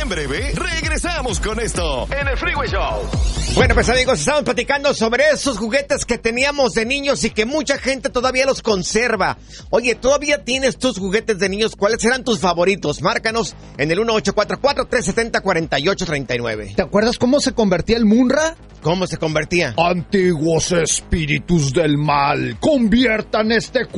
En breve, regresamos con esto en el Freeway Show. Bueno, pues amigos, estamos platicando sobre esos juguetes que teníamos de niños y que mucha gente todavía los conserva. Oye, ¿todavía tienes tus juguetes de niños? ¿Cuáles eran tus favoritos? Márcanos en el 1844-370-4839. ¿Te acuerdas cómo se convertía el Munra? ¿Cómo se convertía? Antiguos espíritus del mal, conviertan este